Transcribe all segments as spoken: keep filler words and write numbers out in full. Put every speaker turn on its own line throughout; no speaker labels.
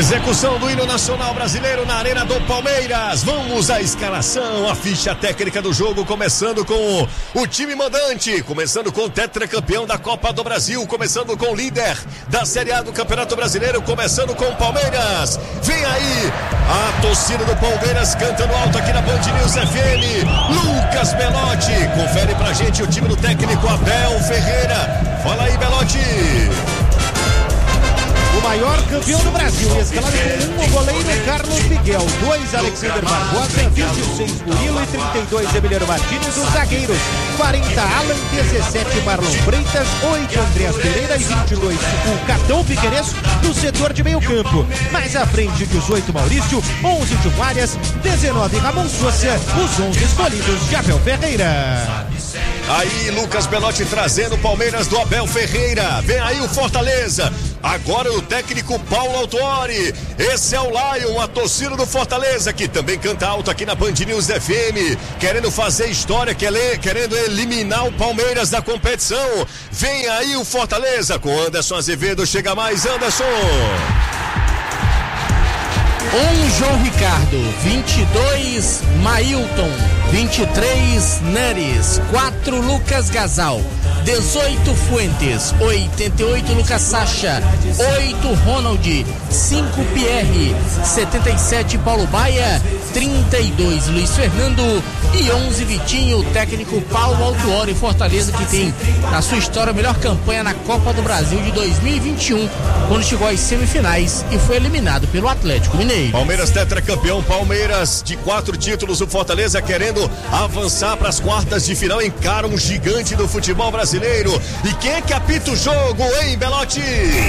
Execução do hino nacional brasileiro na Arena do Palmeiras. Vamos à escalação, a ficha técnica do jogo, começando com o time mandante, começando com o tetracampeão da Copa do Brasil, começando com o líder da Série A do Campeonato Brasileiro, começando com o Palmeiras. Vem aí a torcida do Palmeiras cantando alto aqui na Band News F M. Lucas Belotti, confere pra gente o time do técnico Abel Ferreira. Fala aí, Belotti.
O maior campeão do Brasil, escalado com um, o goleiro Carlos Miguel, dois Alexander Barbosa, vinte e seis Murilo e trinta e dois Emiliano Martins, os zagueiros, quarenta Alan, dezessete Marlon Freitas, oito Andreas Pereira e vinte e dois o Catão Piqueires no setor de meio campo. Mais à frente, dezoito Maurício, onze Gil Arias, dezenove Ramon Sousa, os onze escolhidos de Abel Ferreira.
Aí Lucas Belotti trazendo o Palmeiras do Abel Ferreira. Vem aí o Fortaleza. Agora o técnico Paulo Autuori. Esse é o Lion, a torcida do Fortaleza, que também canta alto aqui na Band News F M, querendo fazer história, querendo eliminar o Palmeiras da competição. Vem aí o Fortaleza com Anderson Azevedo. Chega mais, Anderson.
Um João Ricardo, vinte e dois Mailton, vinte e três Neres, quatro Lucas Gasal, dezoito Fuentes, oitenta e oito Lucas Sacha, oito Ronald, cinco Pierre, setenta e sete Paulo Baia, trinta e dois Luiz Fernando e onze Vitinho, técnico Paulo Autuori. Fortaleza, que tem na sua história a melhor campanha na Copa do Brasil de dois mil e vinte e um, quando chegou às semifinais e foi eliminado pelo Atlético Mineiro.
Palmeiras tetracampeão, Palmeiras de quatro títulos, o Fortaleza querendo avançar para as quartas de final, encara um gigante do futebol brasileiro. E quem é que apita o jogo, hein, Belotti?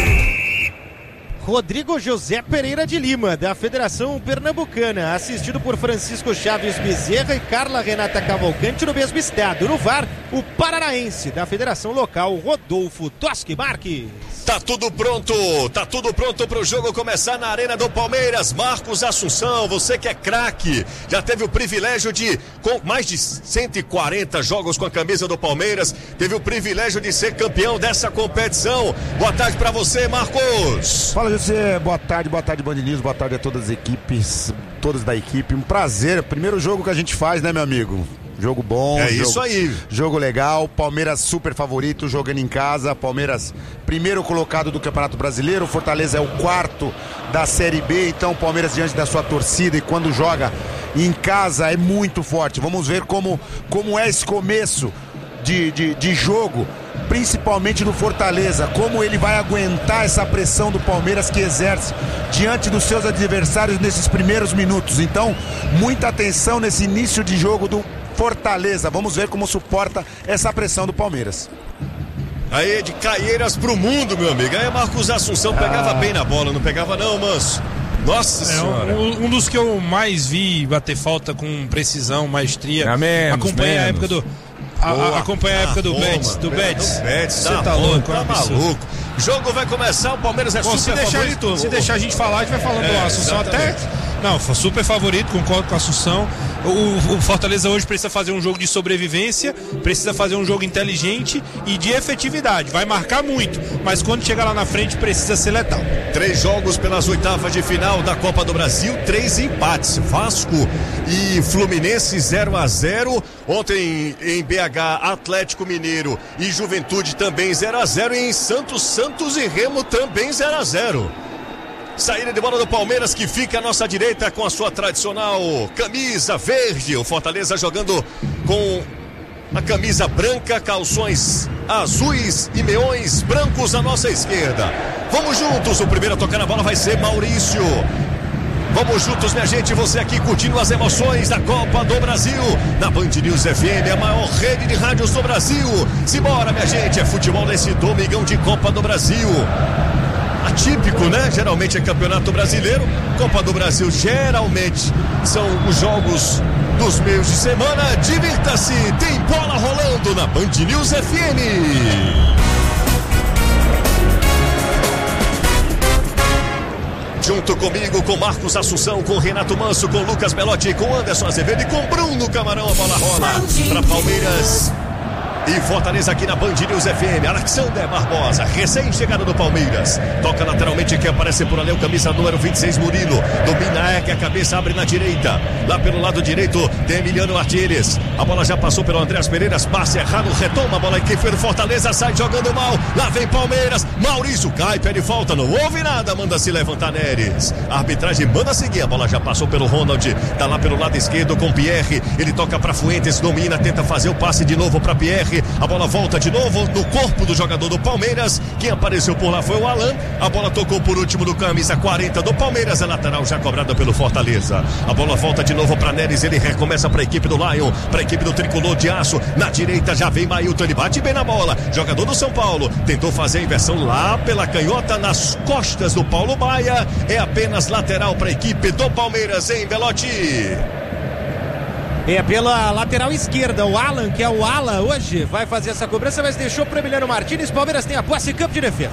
Rodrigo José Pereira de Lima, da Federação Pernambucana, assistido por Francisco Chaves Bezerra e Carla Renata Cavalcante no mesmo estado. No V A R, o paranaense da Federação Local, Rodolfo Toschi Marques.
Tá tudo pronto, tá tudo pronto pro jogo começar na Arena do Palmeiras. Marcos Assunção, você que é craque, já teve o privilégio de, com mais de cento e quarenta jogos com a camisa do Palmeiras, teve o privilégio de ser campeão dessa competição. Boa tarde pra você, Marcos.
Fala, José, boa tarde, boa tarde, Band News, boa tarde a todas as equipes, todos da equipe. Um prazer, primeiro jogo que a gente faz, né, meu amigo? Jogo bom,
é
jogo,
isso aí.
Jogo legal, Palmeiras super favorito, jogando em casa. Palmeiras primeiro colocado do Campeonato Brasileiro, Fortaleza é o quarto da Série B, então Palmeiras diante da sua torcida e quando joga em casa é muito forte. Vamos ver como, como é esse começo de, de, de jogo, principalmente no Fortaleza, como ele vai aguentar essa pressão do Palmeiras que exerce diante dos seus adversários nesses primeiros minutos. Então, muita atenção nesse início de jogo do Fortaleza, vamos ver como suporta essa pressão do Palmeiras.
Aí de Caieiras pro mundo, meu amigo. Aí Marcos Assunção pegava ah. bem na bola, não pegava não, Manso? Nossa
é,
senhora.
Um, um dos que eu mais vi bater falta com precisão, maestria.
É menos,
acompanha
menos.
a época do a, a, acompanha a época do Betis, do Betis.
Você
tá,
tá
louco,
tá maluco. O jogo vai começar, o Palmeiras é
Bom,
super
se deixar,
favorito.
Se deixar a gente falar, a gente vai falando
é,
do Assunção até. Não, foi super favorito, concordo com a Assunção. O, o Fortaleza hoje precisa fazer um jogo de sobrevivência, precisa fazer um jogo inteligente e de efetividade. Vai marcar muito, mas quando chegar lá na frente precisa ser letal.
Três jogos pelas oitavas de final da Copa do Brasil, três empates. Vasco e Fluminense zero a zero. Ontem em B H, Atlético Mineiro e Juventude também zero a zero. E em Santos, Santos e Remo também zero a zero. Saída de bola do Palmeiras, que fica à nossa direita com a sua tradicional camisa verde. O Fortaleza jogando com a camisa branca, calções azuis e meões brancos à nossa esquerda. Vamos juntos, o primeiro a tocar na bola vai ser Maurício. Vamos juntos, minha gente, você aqui curtindo as emoções da Copa do Brasil, na Band News F M, a maior rede de rádios do Brasil. Simbora, minha gente, é futebol nesse domingão de Copa do Brasil. Atípico, né? Geralmente é Campeonato Brasileiro. Copa do Brasil geralmente são os jogos dos meios de semana. Divirta-se, tem bola rolando na Band News F M. Junto comigo, com Marcos Assunção, com Renato Manso, com Lucas Belotti, com Anderson Azevedo e com Bruno Camarão. A bola rola para Palmeiras e Fortaleza aqui na Band News F M. Alexander Barbosa, recém-chegado do Palmeiras, toca lateralmente frente, que aparece por ali o camisa número vinte e seis, Murilo. Domina é que a cabeça abre na direita. Lá pelo lado direito tem Emiliano Martínez. A bola já passou pelo Andrés Pereiras, passe errado, retoma a bola aqui, foi do Fortaleza, sai jogando mal. Lá vem Palmeiras, Maurício cai, pede falta, não houve nada, manda se levantar Neres. A arbitragem manda seguir, a bola já passou pelo Ronald, tá lá pelo lado esquerdo com Pierre. Ele toca pra Fuentes, domina, tenta fazer o passe de novo pra Pierre. A bola volta de novo no corpo do jogador do Palmeiras. Quem apareceu por lá foi o Alan. A bola tocou por último do camisa quarenta do Palmeiras, a lateral já cobrada pelo Fortaleza. A bola volta de novo pra Neres, ele recomeça pra equipe do Lion, pra equipe do Tricolor de Aço. Na direita já vem Mailton, ele bate bem na bola. Jogador do São Paulo, tentou fazer a inversão lá pela canhota, nas costas do Paulo Baia. É apenas lateral pra equipe do Palmeiras, hein, Belotti?
É pela lateral esquerda, o Alan, que é o ala hoje, vai fazer essa cobrança, mas deixou para Emiliano Martínez. Palmeiras tem a posse em campo de defesa.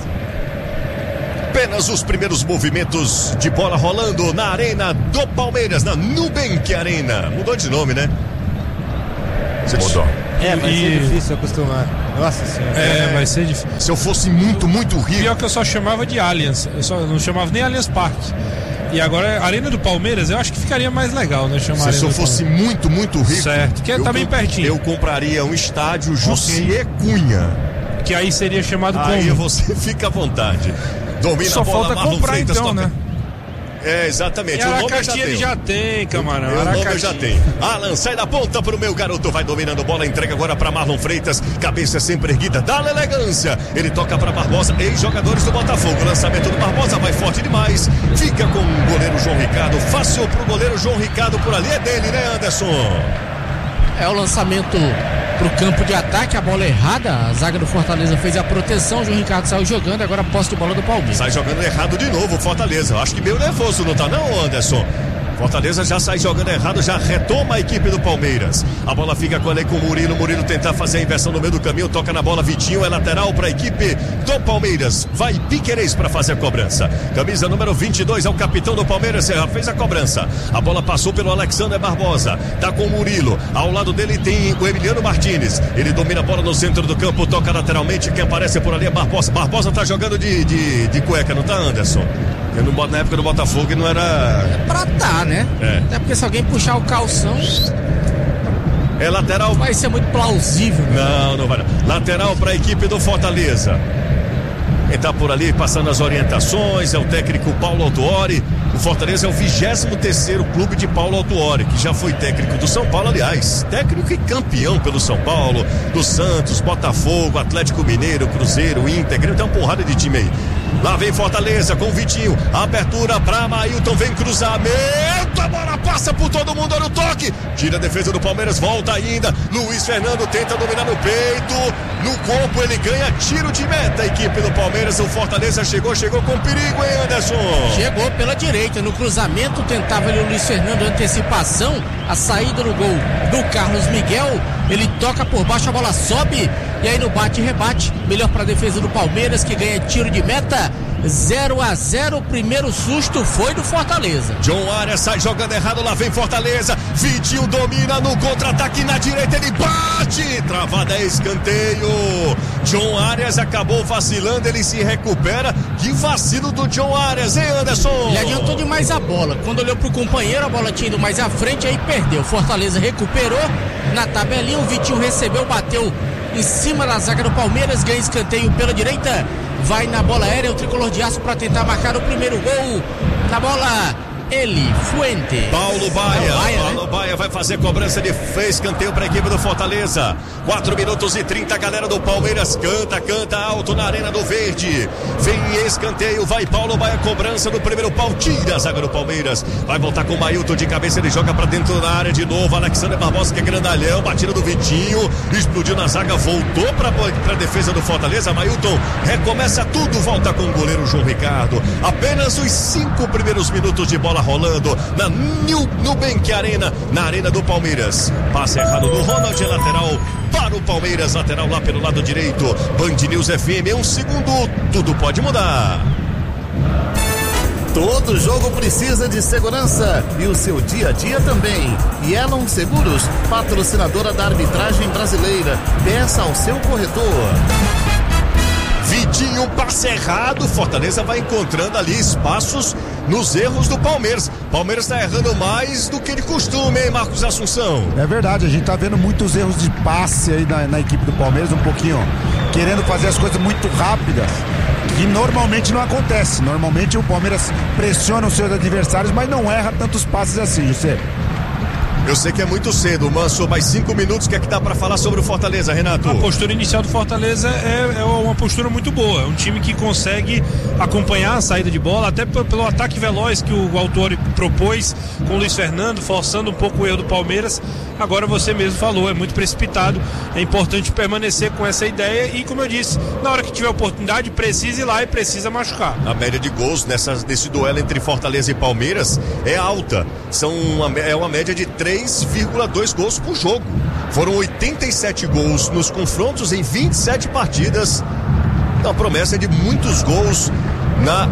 Apenas os primeiros movimentos de bola rolando na arena do Palmeiras, na Nubank Arena. Mudou de nome, né?
Mudou.
É, vai
E-
ser difícil acostumar. Nossa senhora.
É, vai ser difícil.
Se eu fosse muito, muito rico.
Pior que eu só chamava de Allianz, eu só não chamava nem Allianz Parque. E agora, a Arena do Palmeiras, eu acho que ficaria mais legal, né? Chamar
Se
Arena
eu
do
fosse
Palmeiras.
muito, muito rico.
Certo, que
eu
tá bem
comp-
pertinho.
Eu compraria um estádio Jussier Cunha.
Que aí seria chamado
Aí
como?
você fica à vontade. Domina
Só
a bola,
falta
Marlon
comprar
Freitas
então,
toca.
né?
É, exatamente.
E
O nome eu já
Aracati ele
tenho.
já tem, camarão.
O nome eu
Aracati.
já tenho. Alan, sai da ponta pro meu garoto. Vai dominando bola, entrega agora pra Marlon Freitas. Cabeça sempre erguida, dá elegância. Ele toca pra Barbosa, ex-jogadores do Botafogo. Lançamento do Barbosa, vai forte demais. Fica com o goleiro João Ricardo. Fácil pro goleiro João Ricardo por ali. É dele, né, Anderson?
É o lançamento pro campo de ataque, a bola errada, a zaga do Fortaleza fez a proteção, o João Ricardo saiu jogando, agora posse de bola do Palmeiras.
Sai jogando errado de novo o Fortaleza. Acho que meio nervoso, não tá não, Anderson? Fortaleza já sai jogando errado, já retoma a equipe do Palmeiras. A bola fica com ele com o Murilo. Murilo tentar fazer a inversão no meio do caminho, toca na bola, Vitinho, é lateral para a equipe do Palmeiras. Vai Piquerez para fazer a cobrança. Camisa número vinte e dois é o capitão do Palmeiras, já fez a cobrança. A bola passou pelo Alexander Barbosa, tá com o Murilo. Ao lado dele tem o Emiliano Martínez. Ele domina a bola no centro do campo, toca lateralmente. Quem aparece por ali é Barbosa. Barbosa tá jogando de, de, de cueca, não tá, Anderson? Eu não, na época do Botafogo não era.
Pra tá, né?
É.
Até porque se alguém puxar o calção,
É lateral.
vai ser muito plausível. Né?
Não, não vai não. Lateral para a equipe do Fortaleza. Quem tá por ali passando as orientações é o técnico Paulo Autuori. O Fortaleza é o vigésimo terceiro clube de Paulo Autuori, que já foi técnico do São Paulo, aliás, técnico e campeão pelo São Paulo, do Santos, Botafogo, Atlético Mineiro, Cruzeiro, Inter, tem uma porrada de time aí. Lá vem Fortaleza com o Vitinho, abertura pra Mailton, vem cruzamento, a bola passa por todo mundo, olha o toque, tira a defesa do Palmeiras, volta ainda, Luiz Fernando tenta dominar no peito, no corpo ele ganha tiro de meta, a equipe do Palmeiras, o Fortaleza chegou, chegou com perigo, hein, Anderson?
Chegou pela direita, no cruzamento, tentava ali o Luiz Fernando, antecipação, a saída no gol do Carlos Miguel, ele toca por baixo, a bola sobe, e aí no bate e rebate, melhor para a defesa do Palmeiras, que ganha tiro de meta, zero a zero, o primeiro susto foi do Fortaleza.
John Arias sai jogando errado, lá vem Fortaleza, Vitinho domina no contra-ataque na direita, ele bate, travada é escanteio, John Arias acabou vacilando, ele se recupera, que vacilo do John Arias, hein, Anderson?
Ele adiantou demais a bola, quando olhou pro companheiro, a bola tinha ido mais à frente, aí perdeu, Fortaleza recuperou, na tabelinha o Vitinho recebeu, bateu em cima da zaga do Palmeiras, ganha escanteio pela direita, vai na bola aérea o tricolor de aço para tentar marcar o primeiro gol, na bola ele, Fuente.
Paulo Baia,
Baia,
Paulo
né?
Baia vai fazer cobrança de escanteio para a equipe do Fortaleza. quatro minutos e trinta, a galera do Palmeiras canta, canta alto na Arena do Verde. Vem escanteio, vai Paulo Baia, cobrança do primeiro pau, tira a zaga do Palmeiras. Vai voltar com o Mailton de cabeça, ele joga para dentro da área de novo. Alexander Barbosa, que é grandalhão, batida do Vitinho, explodiu na zaga, voltou para a defesa do Fortaleza. Mailton recomeça tudo, volta com o goleiro João Ricardo. Apenas os cinco primeiros minutos de bola rolando na New Nubank Arena, na Arena do Palmeiras. Passe errado do Ronald, lateral para o Palmeiras, lateral lá pelo lado direito. Band News F M, um segundo, tudo pode mudar.
Todo jogo precisa de segurança e o seu dia a dia também. Yellow Seguros, patrocinadora da arbitragem brasileira. Peça ao seu corretor.
Vitinho, um passe errado. Fortaleza vai encontrando ali espaços nos erros do Palmeiras. Palmeiras tá errando mais do que de costume, hein, Marcos Assunção?
É verdade, a gente tá vendo muitos erros de passe aí na, na equipe do Palmeiras, um pouquinho querendo fazer as coisas muito rápidas, que normalmente não acontece. Normalmente o Palmeiras pressiona os seus adversários, mas não erra tantos passes assim, José.
Eu sei que é muito cedo, Manso, mais cinco minutos, o que é que dá pra falar sobre o Fortaleza, Renato?
A postura inicial do Fortaleza é, é uma postura muito boa, é um time que consegue acompanhar a saída de bola, até pelo ataque veloz que o Autori propôs com o Luiz Fernando, forçando um pouco o erro do Palmeiras. Agora você mesmo falou, é muito precipitado, é importante permanecer com essa ideia e, como eu disse, na hora que tiver oportunidade, precisa ir lá e precisa machucar.
A média de gols nessa, nesse duelo entre Fortaleza e Palmeiras é alta, São uma, é uma média de três vírgula dois gols por jogo. Foram oitenta e sete gols nos confrontos em vinte e sete partidas. Então a promessa é de muitos gols na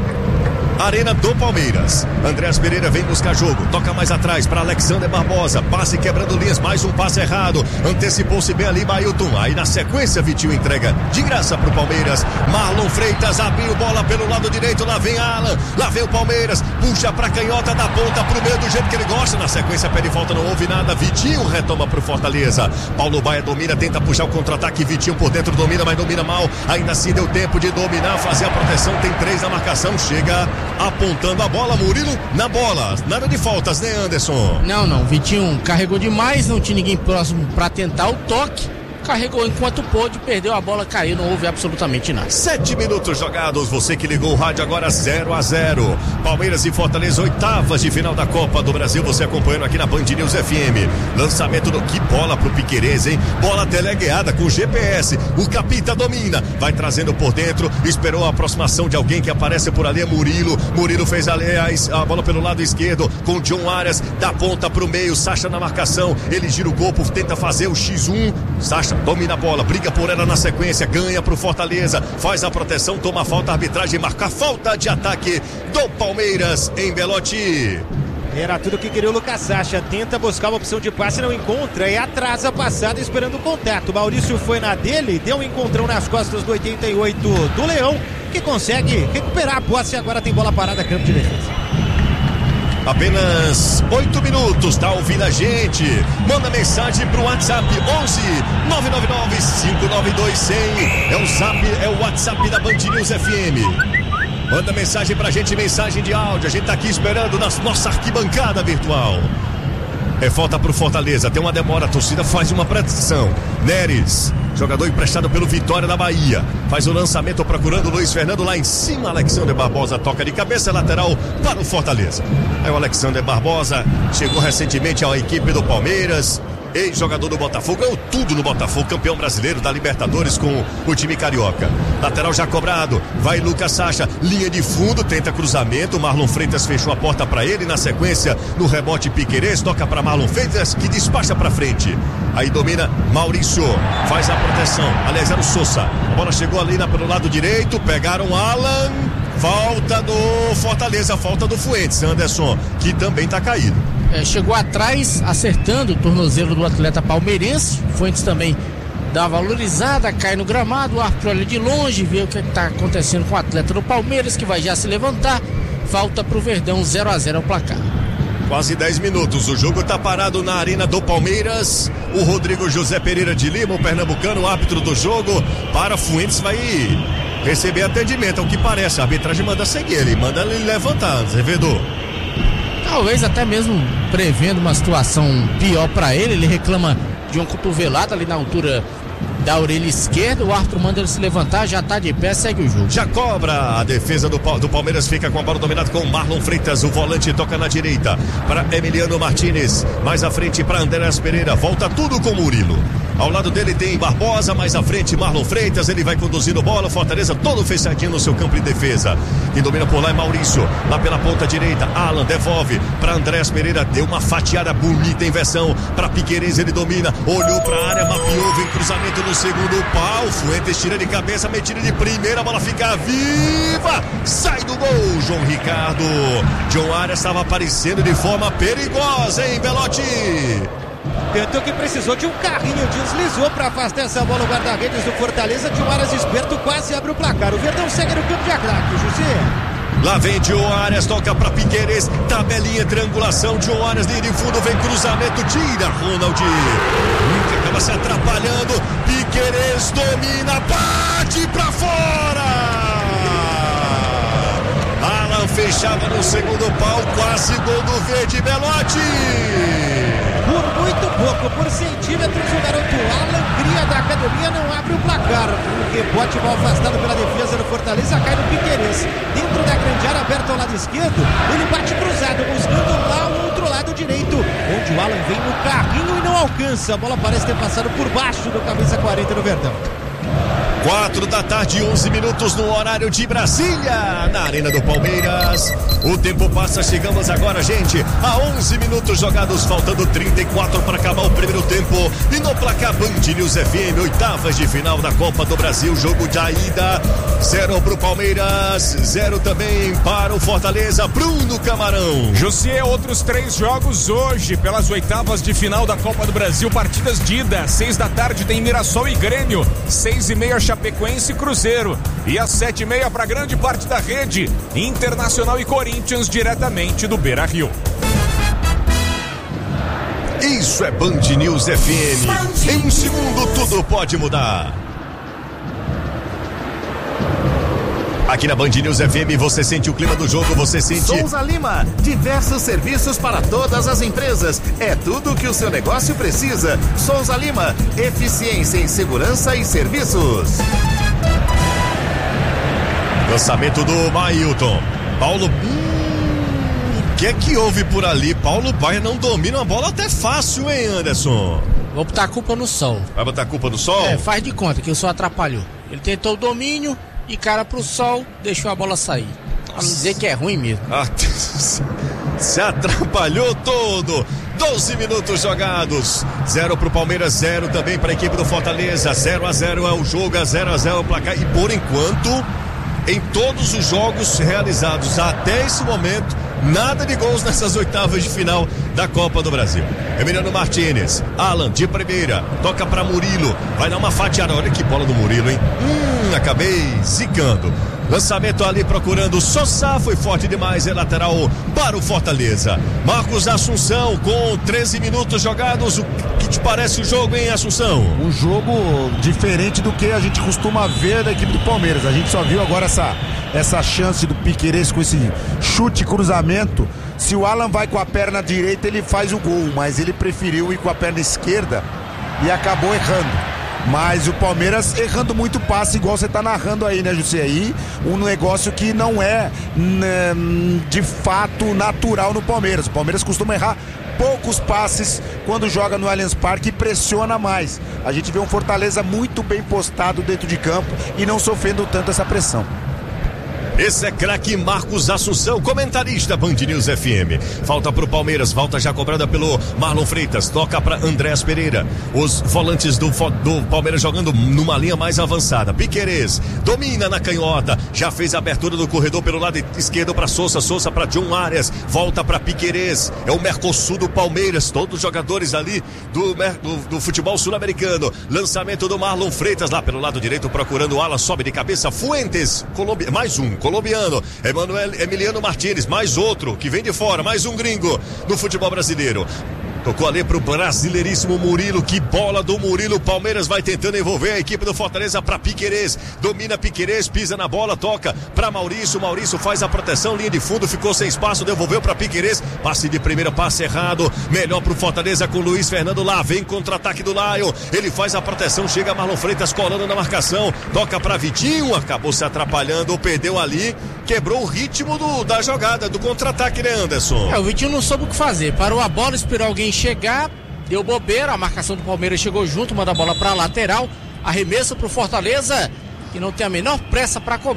Arena do Palmeiras. Andréas Pereira vem buscar jogo, toca mais atrás para Alexander Barbosa, passe quebrando linhas, mais um passe errado, antecipou-se bem ali Mailton, aí na sequência Vitinho entrega de graça pro Palmeiras. Marlon Freitas abriu bola pelo lado direito, lá vem Alan, lá vem o Palmeiras, puxa pra canhota da ponta pro meio do jeito que ele gosta, na sequência pede falta, não houve nada, Vitinho retoma pro Fortaleza. Paulo Baia domina, tenta puxar o contra-ataque, Vitinho por dentro domina, mas domina mal, ainda assim deu tempo de dominar, fazer a proteção, tem três na marcação, chega apontando a bola, Murilo na bola, nada de faltas, né, Anderson?
Não, não, Vitinho carregou demais, não tinha ninguém próximo pra tentar o toque, carregou enquanto pôde, perdeu a bola, caiu, não houve absolutamente nada.
Sete minutos jogados, você que ligou o rádio agora zero a zero. Palmeiras e Fortaleza, oitavas de final da Copa do Brasil, você acompanhando aqui na Band News F M. Lançamento do que bola pro Piquerez, hein? Bola teleguiada com G P S. O Capita domina, vai trazendo por dentro, esperou a aproximação de alguém que aparece por ali, é Murilo. Murilo fez ali a, a bola pelo lado esquerdo com John Arias, da ponta pro meio, Sacha na marcação, ele gira o corpo, tenta fazer o xis um. Sacha domina a bola, briga por ela na sequência, ganha pro Fortaleza, faz a proteção, toma a falta, a arbitragem marca a falta de ataque do Palmeiras em Belotti.
Era tudo que queria o Lucas Sacha, tenta buscar uma opção de passe, não encontra e atrasa a passada esperando o contato. Maurício foi na dele, deu um encontrão nas costas do oitenta e oito do Leão, que consegue recuperar a posse e agora tem bola parada, campo de defesa.
Apenas oito minutos, tá ouvindo a gente? Manda mensagem pro WhatsApp onze nove nove nove cinco nove dois zero zero. É o Zap, é o WhatsApp da Band News F M. Manda mensagem pra gente, mensagem de áudio. A gente tá aqui esperando na nossa arquibancada virtual. É falta pro Fortaleza, tem uma demora, a torcida faz uma pressão. Neres, jogador emprestado pelo Vitória da Bahia, faz o lançamento procurando o Luiz Fernando lá em cima. Alexander Barbosa toca de cabeça, lateral para o Fortaleza. Aí o Alexander Barbosa chegou recentemente à equipe do Palmeiras, ex-jogador do Botafogo, ganhou tudo no Botafogo, campeão brasileiro da Libertadores com o time carioca. Lateral já cobrado, vai Lucas Sacha, linha de fundo, tenta cruzamento, Marlon Freitas fechou a porta para ele, na sequência, no rebote Piquerez, toca para Marlon Freitas, que despacha para frente. Aí domina Maurício, faz a proteção, aliás era o Sousa, a bola chegou ali na, pelo lado direito, pegaram Alan, falta do Fortaleza, falta do Fuentes, Anderson, que também tá caído.
É, chegou atrás, acertando o tornozelo do atleta palmeirense. Fuentes também dá uma valorizada, cai no gramado, o árbitro olha de longe, vê o que está acontecendo com o atleta do Palmeiras, que vai já se levantar. Falta pro Verdão, zero a zero ao placar.
Quase dez minutos, o jogo tá parado na Arena do Palmeiras. O Rodrigo José Pereira de Lima, o pernambucano, o árbitro do jogo, para Fuentes, vai receber atendimento, ao que parece. A arbitragem manda seguir ele, manda ele levantar, Azevedo.
Talvez até mesmo prevendo uma situação pior para ele, ele reclama de um cotovelado ali na altura da orelha esquerda, o árbitro manda ele se levantar, já tá de pé, segue o jogo.
Já cobra, a defesa do, do Palmeiras fica com a bola dominada com o Marlon Freitas, o volante toca na direita para Emiliano Martinez, mais à frente para Andréas Pereira, volta tudo com o Murilo. Ao lado dele tem Barbosa, mais à frente Marlon Freitas, ele vai conduzindo bola, Fortaleza todo fechadinho no seu campo de defesa. Quem domina por lá é Maurício, lá pela ponta direita, Alan devolve para Andréas Pereira, deu uma fatiada bonita em versão para Piquerez, ele domina, olhou para a área, mapeou, vem cruzamento no segundo pau, Fuentes tira de cabeça, metida de primeira, a bola fica viva, sai do gol, João Ricardo. John Arias estava aparecendo de forma perigosa, hein, Belotti?
Tentou que precisou de um carrinho, deslizou para afastar essa bola. O guarda-redes do Fortaleza, de um Arias esperto, quase abre o placar. O Verdão segue no campo de ataque, José.
Lá vem John Arias, toca pra Piquerez, tabelinha, triangulação, John Arias, linha de fundo, vem cruzamento, tira Ronald, nunca acaba se atrapalhando, Piquerez domina, bate pra fora, Alan fechava no segundo pau, quase gol do Verde, Belotti.
Por muito pouco, por centímetros, o garoto Alan Cria da academia não abre o placar. O rebote mal afastado pela defesa do Fortaleza cai no Piquerez. Dentro da grande área, aberta ao lado esquerdo, ele bate cruzado, buscando lá o outro lado direito, onde o Alan vem no carrinho e não alcança. A bola parece ter passado por baixo do camisa quarenta do Verdão.
Quatro da tarde, onze minutos no horário de Brasília, na Arena do Palmeiras. O tempo passa, chegamos agora, gente, a onze minutos jogados, faltando trinta e quatro para acabar o primeiro tempo. E no placar Band News F M, oitavas de final da Copa do Brasil, jogo de ida, zero pro Palmeiras, zero também para o Fortaleza. Bruno Camarão.
José, outros três jogos hoje pelas oitavas de final da Copa do Brasil, partidas de ida, seis da tarde tem Mirassol e Grêmio, seis e meia Chapecoense e Cruzeiro, e às sete e meia para grande parte da rede, Internacional e Corinthians, diretamente do Beira-Rio.
Isso é Band News F M. Em um segundo tudo pode mudar. Aqui na Band News F M você sente o clima do jogo, você sente...
Souza Lima, diversos serviços para todas as empresas. É tudo que o seu negócio precisa. Souza Lima, eficiência em segurança e serviços.
Lançamento do Mailton. Paulo... Hum, o que é que houve por ali? Paulo Baia não domina a bola até fácil, hein, Anderson?
Vou botar a culpa no Sol.
Vai botar a culpa no Sol?
É, faz de conta que o Sol atrapalhou. Ele tentou o domínio... E cara pro Sol, deixou a bola sair. Pra não dizer que é ruim mesmo.
Ah, se atrapalhou todo. doze minutos jogados. Zero pro Palmeiras, zero também para a equipe do Fortaleza. zero a zero é o jogo, zero a zero é o placar. E por enquanto, em todos os jogos realizados até esse momento, nada de gols nessas oitavas de final da Copa do Brasil. Emiliano Martínez, Alan de primeira, toca para Murilo, vai dar uma fatiada. Olha que bola do Murilo, hein? Hum, acabei zicando. Lançamento ali procurando Sossá, foi forte demais, é lateral para o Fortaleza. Marcos Assunção com treze minutos jogados. O que te parece o jogo, hein, Assunção?
Um jogo diferente do que a gente costuma ver da equipe do Palmeiras. A gente só viu agora essa, essa chance do Piquerez com esse chute cruzamento. Se o Alan vai com a perna direita, ele faz o gol, mas ele preferiu ir com a perna esquerda e acabou errando. Mas o Palmeiras errando muito passe, igual você tá narrando aí, né, José? Aí um negócio que não é né, de fato natural no Palmeiras. O Palmeiras costuma errar poucos passes quando joga no Allianz Parque e pressiona mais. A gente vê um Fortaleza muito bem postado dentro de campo e não sofrendo tanto essa pressão.
Esse é craque Marcos Assunção, comentarista Band News F M. Falta pro Palmeiras, falta já cobrada pelo Marlon Freitas, toca para Andrés Pereira. Os volantes do, do Palmeiras jogando numa linha mais avançada. Piquerez domina na canhota, já fez a abertura do corredor pelo lado esquerdo para Souza, Souza para John Arias, volta para Piquerez. É o Mercosul do Palmeiras, todos os jogadores ali do, do, do futebol sul-americano. Lançamento do Marlon Freitas lá pelo lado direito, procurando o ala, sobe de cabeça, Fuentes, Colômbia, mais um colombiano, Emanuel Emiliano Martínez, mais outro que vem de fora, mais um gringo no futebol brasileiro. Tocou ali pro brasileiríssimo Murilo, que bola do Murilo. Palmeiras vai tentando envolver a equipe do Fortaleza para Piquerez, domina Piquerez, pisa na bola, toca para Maurício, Maurício faz a proteção, linha de fundo, ficou sem espaço, devolveu para Piquerez, passe de primeira, passe errado, melhor pro Fortaleza com Luiz Fernando lá, vem contra-ataque do Lion, ele faz a proteção, chega Marlon Freitas colando na marcação, toca para Vitinho, acabou se atrapalhando, perdeu ali, quebrou o ritmo do, da jogada, do contra-ataque, né, Anderson?
É, o Vitinho não soube o que fazer, parou a bola, esperou alguém chegar, deu bobeira, a marcação do Palmeiras chegou junto, manda a bola pra lateral, arremesso pro Fortaleza, que não tem a menor pressa pra cobrar,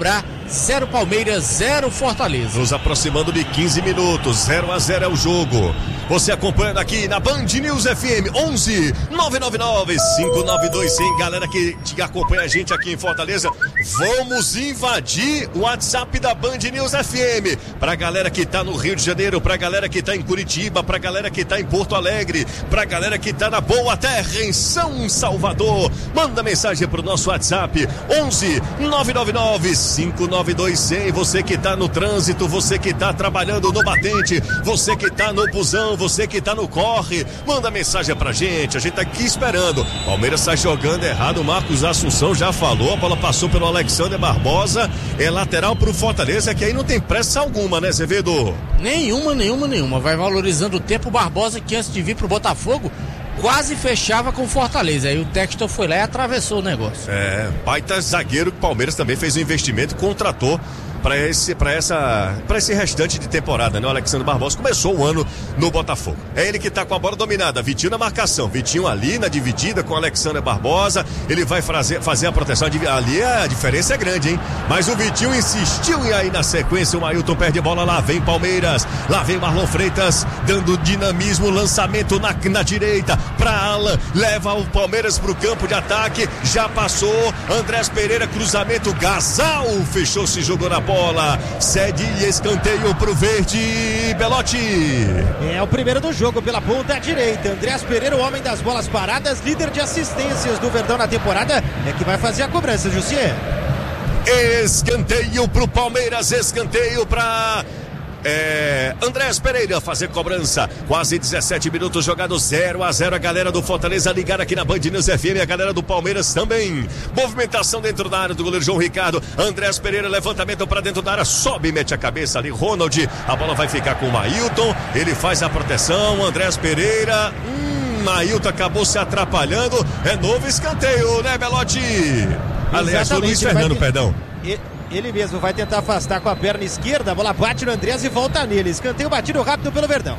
zero Palmeiras, zero Fortaleza.
Nos aproximando de quinze minutos, zero a zero é o jogo. Você acompanhando aqui na Band News F M, onze nove nove nove cinco nove dois zero zero. Galera que acompanha a gente aqui em Fortaleza, vamos invadir o WhatsApp da Band News F M. Pra galera que tá no Rio de Janeiro, pra galera que tá em Curitiba, pra galera que tá em Porto Alegre, pra galera que tá na Boa Terra, em São Salvador. Manda mensagem pro nosso WhatsApp, onze nove nove nove cinco nove dois zero zero. Você que tá no trânsito, você que tá trabalhando no batente, você que tá no busão, você que tá no corre, manda mensagem pra gente, a gente tá aqui esperando. Palmeiras tá jogando errado, o Marcos Assunção já falou, a bola passou pelo Alexander Barbosa, é lateral pro Fortaleza, que aí não tem pressa alguma, né, Zevedo?
Nenhuma, nenhuma, nenhuma, vai valorizando o tempo. O Barbosa, que antes de vir pro Botafogo, quase fechava com o Fortaleza, aí o Textor foi lá e atravessou o negócio.
É, baita zagueiro que o Palmeiras também fez um investimento e contratou para esse, para essa, para esse restante de temporada, né? O Alexandre Barbosa começou o ano no Botafogo. É ele que tá com a bola dominada, Vitinho na marcação, Vitinho ali na dividida com o Alexandre Barbosa, ele vai fazer, fazer a proteção, ali a diferença é grande, hein? Mas o Vitinho insistiu e aí na sequência o Mailton perde a bola, lá vem Palmeiras, lá vem Marlon Freitas, dando dinamismo, lançamento na, na direita, pra Alan, leva o Palmeiras pro campo de ataque, já passou, Andrés Pereira, cruzamento, Gasal, fechou-se, jogou na bola. Bola, cede e escanteio pro Verde, Belotti.
É o primeiro do jogo pela ponta direita. Andrés Pereira, o homem das bolas paradas, líder de assistências do Verdão na temporada, é que vai fazer a cobrança, Jussier.
Escanteio pro Palmeiras, escanteio pra... É, Andrés Pereira fazer cobrança, quase dezessete minutos jogados, zero a zero. A galera do Fortaleza ligada aqui na Band News F M, a galera do Palmeiras também. Movimentação dentro da área do goleiro João Ricardo. Andrés Pereira, levantamento para dentro da área, sobe e mete a cabeça ali. Ronald, a bola vai ficar com o Mailton, ele faz a proteção. Andrés Pereira, hum, Mailton acabou se atrapalhando. É novo escanteio, né, Belotti? Aliás, o Luiz Fernando, perdão.
E... Ele mesmo vai tentar afastar com a perna esquerda, a bola bate no Andrés e volta nele. Escanteio batido rápido pelo Verdão.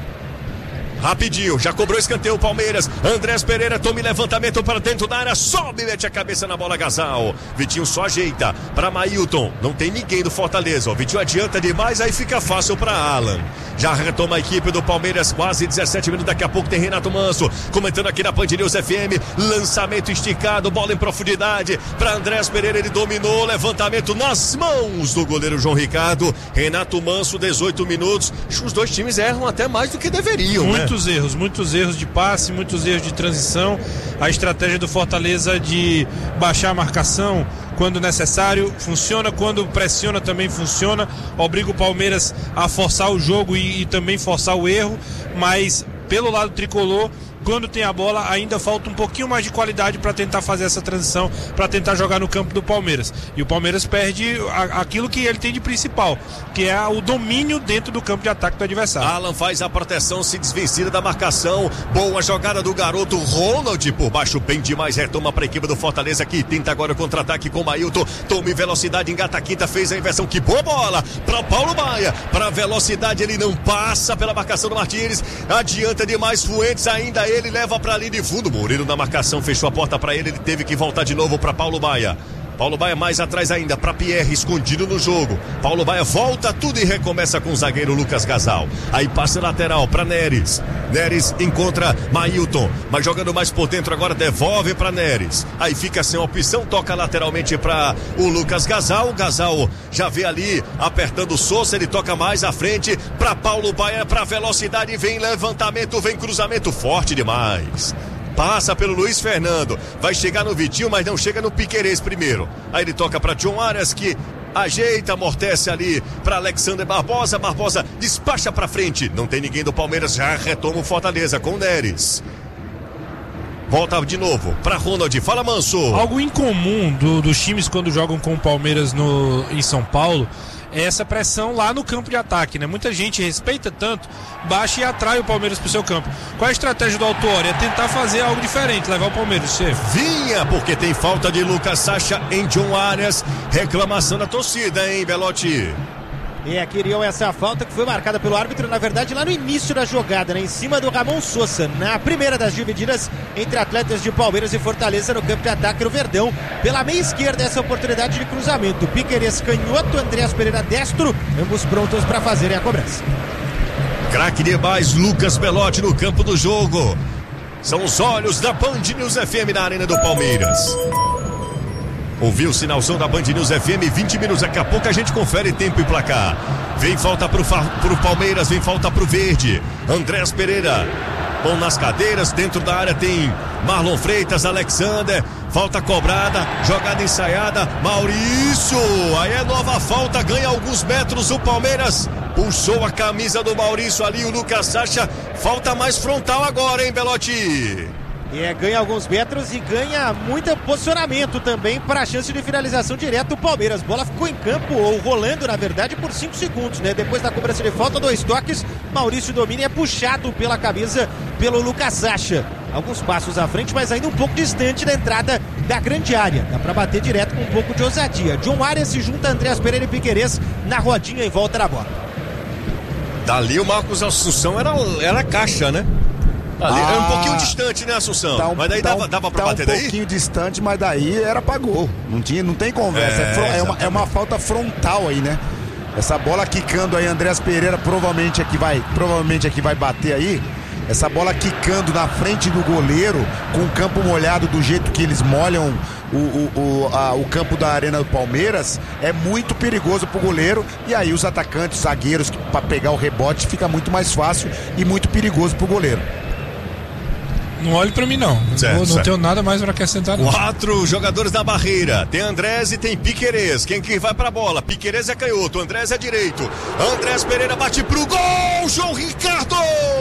Rapidinho, já cobrou escanteio o Palmeiras. Andrés Pereira toma levantamento para dentro da área, sobe e mete a cabeça na bola, Gasal. Vitinho só ajeita para Mailton. Não tem ninguém do Fortaleza. O Vitinho adianta demais, aí fica fácil para Alan. Já retoma a equipe do Palmeiras, quase dezessete minutos. Daqui a pouco tem Renato Manso comentando aqui na Band News F M. Lançamento esticado, bola em profundidade para Andrés Pereira. Ele dominou, levantamento nas mãos do goleiro João Ricardo. Renato Manso, dezoito minutos. Os dois times erram até mais do que deveriam,
Muito
né?
Muitos erros, muitos erros de passe, muitos erros de transição. A estratégia do Fortaleza de baixar a marcação quando necessário funciona, quando pressiona também funciona. Obriga o Palmeiras a forçar o jogo e, e também forçar o erro, mas pelo lado tricolor, quando tem a bola, ainda falta um pouquinho mais de qualidade para tentar fazer essa transição, para tentar jogar no campo do Palmeiras. E o Palmeiras perde a, aquilo que ele tem de principal, que é o domínio dentro do campo de ataque do adversário.
Alan faz a proteção, se desvencida da marcação. Boa jogada do garoto Ronald por baixo, bem demais. Retoma para a equipe do Fortaleza, que tenta agora o contra-ataque com o Mailton. Toma em velocidade, engata a quinta, fez a inversão. Que boa bola para Paulo Baia. Para velocidade, ele não passa pela marcação do Martínez. Adianta demais, Fuentes ainda. Ele leva pra linha de fundo, Murilo na marcação, fechou a porta pra ele, ele teve que voltar de novo pra Paulo Baia. Paulo Baia mais atrás ainda, para Pierre, escondido no jogo. Paulo Baia volta tudo e recomeça com o zagueiro Lucas Gasal. Aí passa lateral para Neres. Neres encontra Mailton, mas jogando mais por dentro agora, devolve para Neres. Aí fica sem opção, toca lateralmente para o Lucas Gasal. O Gasal já vê ali apertando o Sousa, ele toca mais à frente para Paulo Baia, para velocidade, vem levantamento, vem cruzamento forte demais. Passa pelo Luiz Fernando, vai chegar no Vitinho, mas não chega no Piquerez primeiro. Aí ele toca para John Arias, que ajeita, amortece ali para Alexander Barbosa. Barbosa despacha para frente, não tem ninguém do Palmeiras, já retoma o Fortaleza com o Neres. Volta de novo para Ronald, fala Manso.
Algo incomum do, dos times quando jogam com o Palmeiras no, em São Paulo é essa pressão lá no campo de ataque, né? Muita gente respeita tanto, baixa e atrai o Palmeiras pro seu campo. Qual é a estratégia do Autuori? É tentar fazer algo diferente, levar o Palmeiras, chefe.
Vinha, porque tem falta de Lucas Sacha em John Arias. Reclamação da torcida, hein, Belotti?
É, queriam essa falta que foi marcada pelo árbitro, na verdade, lá no início da jogada, né? Em cima do Ramon Sousa, na primeira das divididas entre atletas de Palmeiras e Fortaleza no campo de ataque no Verdão. Pela meia esquerda, essa oportunidade de cruzamento. Piquerez canhoto, Andreas Pereira destro, ambos prontos para fazerem a cobrança.
Craque demais, Lucas Belotti no campo do jogo. São os olhos da Band News F M na Arena do Palmeiras. Ouviu o sinalzão da Band News F M, vinte minutos, daqui a pouco a gente confere tempo e placar. Vem falta pro, pro Palmeiras, vem falta pro Verde. Andrés Pereira, mão nas cadeiras, dentro da área tem Marlon Freitas, Alexander, falta cobrada, jogada ensaiada, Maurício, aí é nova falta, ganha alguns metros o Palmeiras, puxou a camisa do Maurício ali, o Lucas Sacha, falta mais frontal agora, hein, Belotti?
É, ganha alguns metros e ganha muito posicionamento também para a chance de finalização direta. O Palmeiras, bola ficou em campo, ou rolando na verdade, por cinco segundos, né? Depois da cobrança de falta, dois toques, Maurício domina e é puxado pela camisa pelo Lucas Sacha. Alguns passos à frente, mas ainda um pouco distante da entrada da grande área. Dá para bater direto com um pouco de ousadia. John Arias se junta a Andreas Pereira e Piquerez na rodinha em volta da bola.
Dali o Marcos Assunção era, era caixa, né? Ali, ah, era um pouquinho distante, né, Assunção?
Tá um,
mas daí
tá
dava,
um,
dava pra
tá
bater
um
daí?
Um pouquinho distante, mas daí era pra gol. Não, tinha, não tem conversa. É, é, fro, é, uma, é uma falta frontal aí, né? Essa bola quicando aí, Andreas Pereira provavelmente é que vai, provavelmente é que vai bater aí. Essa bola quicando na frente do goleiro, com o campo molhado do jeito que eles molham o, o, o, a, o campo da Arena do Palmeiras, é muito perigoso pro goleiro. E aí os atacantes, zagueiros, para pegar o rebote fica muito mais fácil e muito perigoso pro goleiro.
Não olhe pra mim, não. Certo, não, não tenho nada mais pra acrescentar. Não.
Quatro jogadores na barreira. Tem Andrés e tem Piquerez. Quem que vai pra bola? Piquerez é canhoto, Andrés é direito. Andrés Pereira bate pro gol. João Ricardo!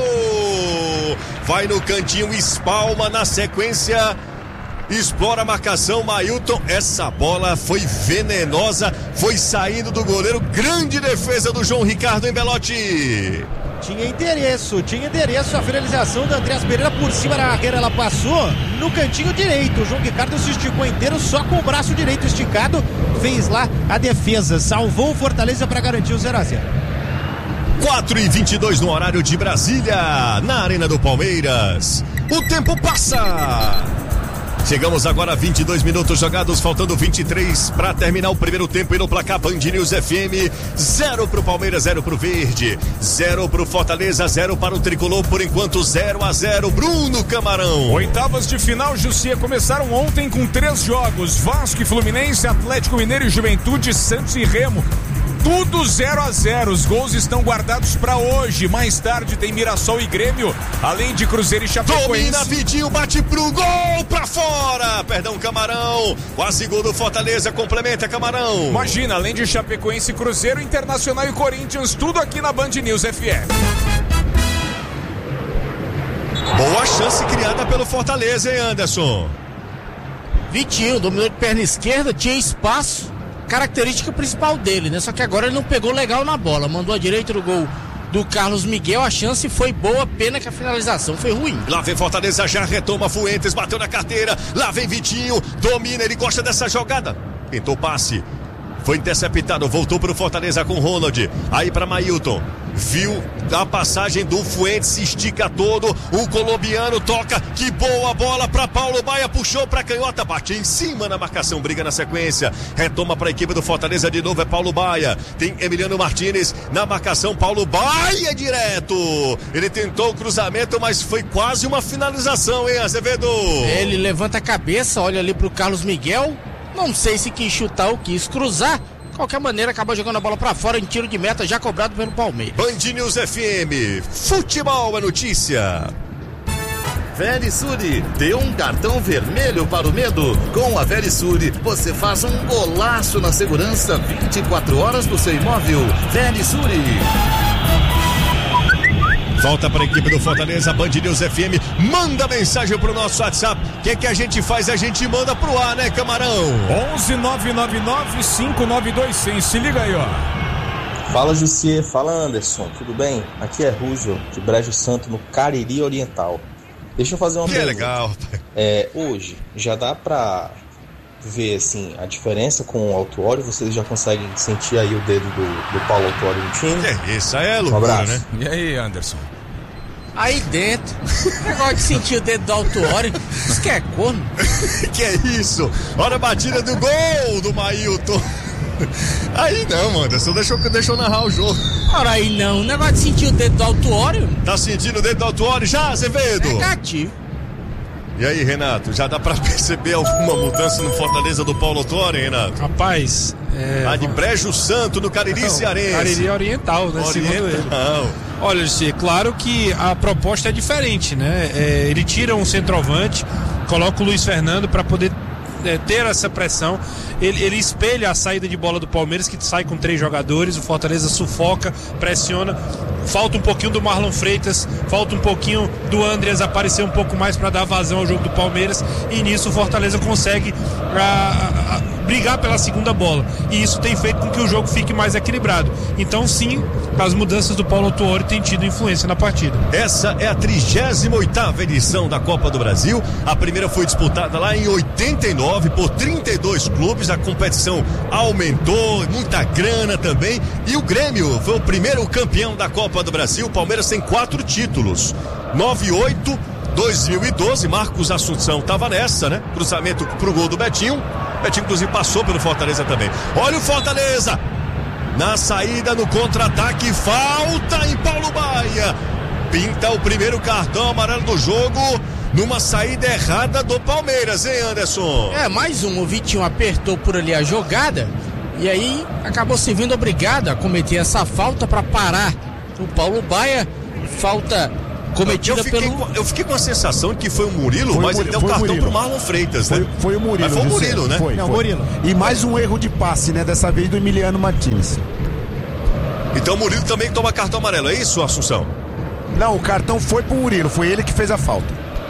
Vai no cantinho, espalma na sequência. Explora a marcação, Mailton. Essa bola foi venenosa. Foi saindo do goleiro. Grande defesa do João Ricardo em Belotti.
Tinha endereço, tinha endereço a finalização da Andreas Pereira por cima da barreira, ela passou no cantinho direito. O João Ricardo se esticou inteiro só com o braço direito esticado, fez lá a defesa, salvou o Fortaleza para garantir o zero a zero.
quatro e vinte e dois no horário de Brasília, na Arena do Palmeiras. O tempo passa. Chegamos agora a vinte e dois minutos jogados, faltando vinte e três para terminar o primeiro tempo e no placar Band News F M, zero pro Palmeiras, zero pro Verde, zero pro Fortaleza, zero para o Tricolor, por enquanto zero a zero, Bruno Camarão.
Oitavas de final, Jussia, começaram ontem com três jogos, Vasco e Fluminense, Atlético Mineiro e Juventude, Santos e Remo. Tudo zero a zero, os gols estão guardados para hoje. Mais tarde tem Mirassol e Grêmio, além de Cruzeiro e Chapecoense.
Domina, Vidinho, bate pro gol, pra fora. Perdão, Camarão. Quase gol do Fortaleza, complementa, Camarão.
Imagina, além de Chapecoense, Cruzeiro, Internacional e Corinthians, tudo aqui na Band News F M.
Boa chance criada pelo Fortaleza, hein, Anderson?
Vitinho, dominou de perna esquerda, tinha espaço. Característica principal dele, né? Só que agora ele não pegou legal na bola, mandou a direita do gol do Carlos Miguel, a chance foi boa, pena que a finalização foi ruim.
Lá vem Fortaleza, já retoma Fuentes, bateu na carteira, lá vem Vitinho, domina, ele gosta dessa jogada, tentou passe, foi interceptado, voltou pro Fortaleza com Ronald, aí pra Mailton, viu a passagem do Fuentes, se estica todo, o colombiano toca, que boa bola pra Paulo Baia, puxou pra canhota, bate em cima na marcação, briga na sequência, retoma pra equipe do Fortaleza de novo, é Paulo Baia, tem Emiliano Martinez na marcação, Paulo Baia direto, ele tentou o cruzamento, mas foi quase uma finalização, hein, Azevedo?
Ele levanta a cabeça, olha ali pro Carlos Miguel, não sei se quis chutar ou quis cruzar. De qualquer maneira, acabou jogando a bola pra fora em tiro de meta, já cobrado pelo Palmeiras.
Band News F M, futebol é notícia.
Verisure, dê um cartão vermelho para o medo. Com a Verisure, você faz um golaço na segurança vinte e quatro horas do seu imóvel. Verisure.
Volta para a equipe do Fortaleza, Band News F M, manda mensagem pro nosso WhatsApp, o que que a gente faz? A gente manda pro ar, né, Camarão?
onze nove nove nove cinco nove dois zero zero, se liga aí, ó.
Fala, Jussier, fala, Anderson, tudo bem? Aqui é Rúgio, de Brejo Santo, no Cariri Oriental. Deixa eu fazer uma
que
pergunta.
É legal, pai.
É, hoje, já dá pra ver assim, a diferença com o Autuori? Vocês já conseguem sentir aí o dedo do, do Paulo Autuori no time?
É, isso aí é loucura,
um abraço.
né?
E aí, Anderson?
Aí dentro, negócio de sentir o dedo do Autuori, isso que é corno.
Que é isso? Olha a batida do gol do Mailton. Aí não, Anderson, deixou, deixou narrar o jogo.
Ora aí não, negócio de sentir o dedo do Autuori.
Tá sentindo o dedo do Autuori já, Azevedo?
Negativo.
E aí, Renato, já dá pra perceber alguma mudança no Fortaleza do Paulo Autuori, Renato?
Rapaz, é...
A de Brejo Santo no Cariri Cearense.
Cariri Oriental, né? Segundo ele.
Oriental.
Olha, Luci, claro que a proposta é diferente, né? É, ele tira um centroavante, coloca o Luiz Fernando para poder é, ter essa pressão. Ele, ele espelha a saída de bola do Palmeiras, que sai com três jogadores. O Fortaleza sufoca, pressiona. Falta um pouquinho do Marlon Freitas, falta um pouquinho do Andreas aparecer um pouco mais para dar vazão ao jogo do Palmeiras, e nisso o Fortaleza consegue a, a, a, brigar pela segunda bola, e isso tem feito com que o jogo fique mais equilibrado. Então sim, as mudanças do Paulo Autuori têm tido influência na partida.
Essa é a trigésima oitava edição da Copa do Brasil. A primeira foi disputada lá em oitenta e nove por trinta e dois clubes. A competição aumentou, muita grana também, e o Grêmio foi o primeiro campeão da Copa do Brasil. O Palmeiras tem quatro títulos: noventa e oito, dois mil e doze, Marcos Assunção estava nessa, né? Cruzamento pro gol do Betinho. Betinho inclusive passou pelo Fortaleza também. Olha o Fortaleza na saída, no contra-ataque, falta em Paulo Baia, pinta o primeiro cartão amarelo do jogo numa saída errada do Palmeiras, hein, Anderson?
É, mais um, o Vitinho apertou por ali a jogada e aí acabou se vendo obrigado a cometer essa falta para parar o Paulo Baia. Falta cometida
eu fiquei
pelo...
Com, eu fiquei com a sensação de que foi o Murilo,
foi
mas
o
ele
Murilo,
deu o cartão
Murilo.
pro Marlon Freitas,
Foi,
né?
foi o Murilo.
Mas foi o
José.
Murilo, né?
Foi,
Não,
foi.
Murilo.
E mais um erro de passe, né? Dessa vez do Emiliano Martins.
Então o Murilo também toma cartão amarelo, é isso, Assunção?
Não, o cartão foi pro Murilo, foi ele que fez a falta.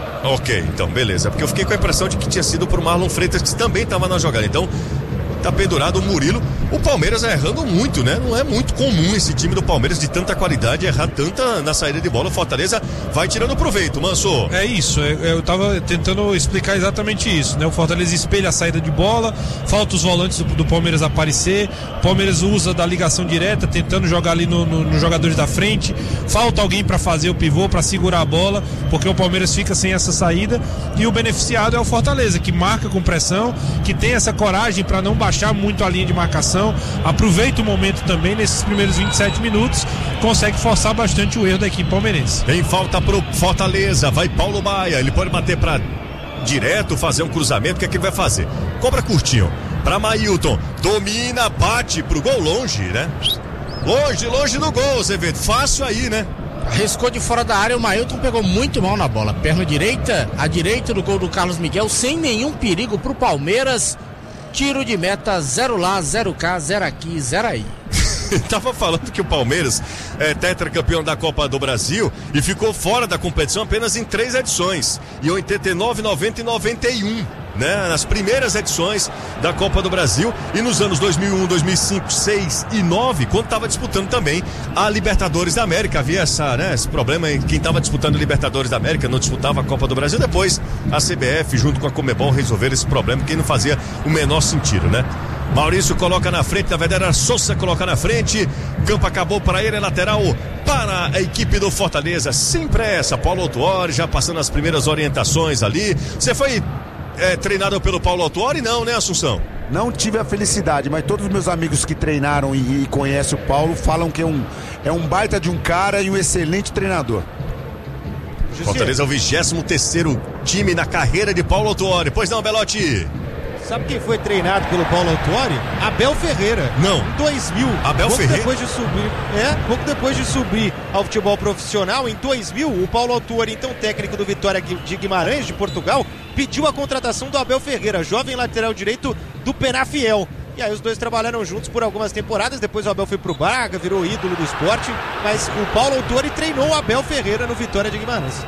Ok, então beleza, porque eu fiquei com a impressão de que tinha sido pro Marlon Freitas, que também estava na jogada. Então tá pendurado o Murilo. O Palmeiras errando muito, né? Não é muito comum esse time do Palmeiras de tanta qualidade errar tanta na saída de bola. O Fortaleza vai tirando proveito, Manso.
É isso, é, eu tava tentando explicar exatamente isso, né? O Fortaleza espelha a saída de bola, falta os volantes do, do Palmeiras aparecer, o Palmeiras usa da ligação direta, tentando jogar ali nos no, no jogadores da frente, falta alguém para fazer o pivô, para segurar a bola, porque o Palmeiras fica sem essa saída, e o beneficiado é o Fortaleza, que marca com pressão, que tem essa coragem para não baixar muito a linha de marcação, aproveita o momento também nesses primeiros vinte e sete minutos, consegue forçar bastante o erro da equipe palmeirense.
Tem falta pro Fortaleza, vai Paulo Baia, ele pode bater pra direto, fazer um cruzamento, o que é que ele vai fazer? Cobra curtinho, pra Mailton, domina, bate pro gol longe, né? Longe, longe do gol, você vê, fácil aí, né?
Arriscou de fora da área, o Mailton pegou muito mal na bola, perna direita, à direita do gol do Carlos Miguel, sem nenhum perigo pro Palmeiras. Tiro de meta, zero lá, zero cá, zero aqui, zero aí.
Tava falando que o Palmeiras é tetracampeão da Copa do Brasil e ficou fora da competição apenas em três edições, em oitenta e nove, noventa e noventa e um, né? Nas primeiras edições da Copa do Brasil, e nos anos dois mil e um, dois mil e cinco, seis e nove, quando estava disputando também a Libertadores da América. Havia essa, né, esse problema em quem estava disputando a Libertadores da América não disputava a Copa do Brasil. Depois a C B F junto com a Conmebol resolveram esse problema, que não fazia o menor sentido, né? Maurício coloca na frente, na verdade era Sousa coloca na frente, campo acabou para ele, é lateral para a equipe do Fortaleza, sem pressa. Paulo Autuori já passando as primeiras orientações ali. Você foi é, treinado pelo Paulo Autuori? Não, né, Assunção?
Não tive a felicidade, mas todos os meus amigos que treinaram e, e conhecem o Paulo falam que é um, é um baita de um cara e um excelente treinador.
Fortaleza é o vigésimo terceiro time na carreira de Paulo Autuori. Pois não, Belotti?
Sabe quem foi treinado pelo Paulo Autuori? Abel Ferreira.
Não.
Em dois mil.
Abel
pouco
Ferreira?
Depois de subir, é, pouco depois de subir ao futebol profissional, em dois mil, o Paulo Autuori, então técnico do Vitória de Guimarães, de Portugal, pediu a contratação do Abel Ferreira, jovem lateral direito do Penafiel. E aí os dois trabalharam juntos por algumas temporadas, depois o Abel foi pro Braga, virou ídolo do esporte, mas o Paulo Autuori treinou o Abel Ferreira no Vitória de Guimarães.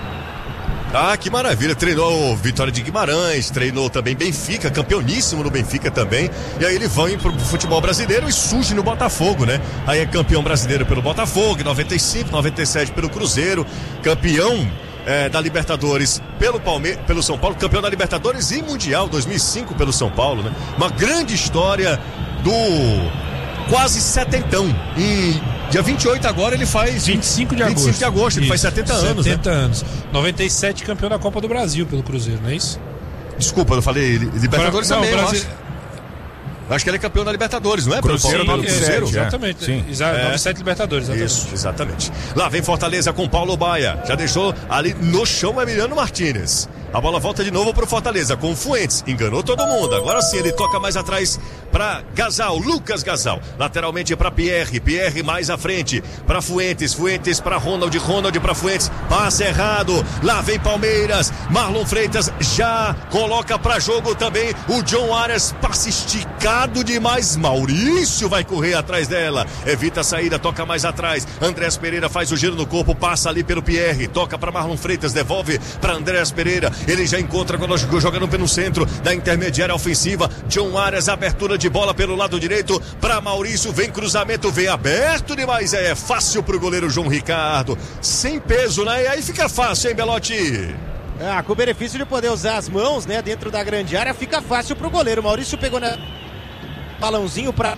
Ah, que maravilha, treinou Vitória de Guimarães, treinou também Benfica, campeoníssimo no Benfica também, e aí ele vai pro futebol brasileiro e surge no Botafogo, né? Aí é campeão brasileiro pelo Botafogo, em noventa e cinco, noventa e sete pelo Cruzeiro, campeão é, da Libertadores pelo, Palme... pelo São Paulo, campeão da Libertadores e Mundial dois mil e cinco pelo São Paulo, né? Uma grande história do quase setentão. E dia vinte e oito agora ele faz
vinte e cinco de agosto.
vinte e cinco de agosto, ele
isso.
faz setenta anos,
setenta
né?
anos. noventa e sete campeão da Copa do Brasil pelo Cruzeiro, não é isso?
Desculpa, eu falei Libertadores
Não,
também,
Brasil...
eu acho. Acho que ele é campeão da Libertadores, não é?
Cruzeiro,
Pelo
Cruzeiro,
Cruzeiro?
é.
Exatamente.
Sim.
Exa-
É.
noventa e sete Libertadores, exatamente.
Isso, exatamente. Lá vem Fortaleza com Paulo Baia. Já deixou ali no chão o Emiliano Martínez. A bola volta de novo pro Fortaleza com o Fuentes. Enganou todo mundo. Agora sim ele toca mais atrás para Gasal, Lucas Gasal. Lateralmente para Pierre. Pierre mais à frente para Fuentes. Fuentes para Ronald. Ronald para Fuentes. Passe errado. Lá vem Palmeiras. Marlon Freitas já coloca para jogo também o John Arias. Passe esticado demais. Maurício vai correr atrás dela. Evita a saída, toca mais atrás. Andrés Pereira faz o giro no corpo, passa ali pelo Pierre. Toca para Marlon Freitas, devolve para Andrés Pereira. Ele já encontra quando jogando pelo centro da intermediária ofensiva. John Arias, abertura de bola pelo lado direito para Maurício. Vem cruzamento, vem aberto demais. É fácil pro goleiro João Ricardo. Sem peso, né? E aí fica fácil, hein, Belotti?
Ah, com o benefício de poder usar as mãos, né, dentro da grande área, fica fácil pro goleiro. Maurício pegou na balãozinho pra...